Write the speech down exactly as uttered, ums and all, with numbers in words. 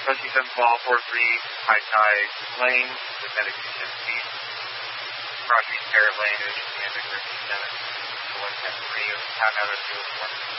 Coaching seven ball, four three, high tide lane, with medication speed, crossing pair of lane, and Victor seven, one ten three, time out of field one.